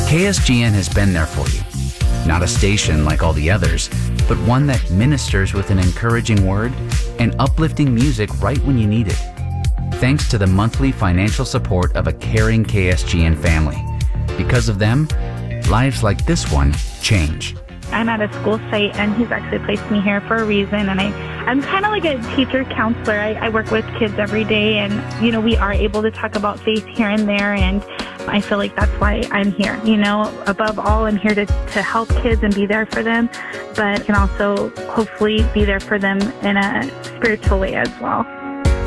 KSGN has been there for you. Not a station like all the others, but one that ministers with an encouraging word and uplifting music right when you need it. Thanks to the monthly financial support of a caring KSGN family. Because of them, lives like this one change. I'm at a school site, and he's actually placed me here for a reason, and I'm kind of like a teacher counselor. I work with kids every day, and, we are able to talk about faith here and there, and I feel like that's why I'm here. Above all, I'm here to help kids and be there for them, but can also hopefully be there for them in a spiritual way as well.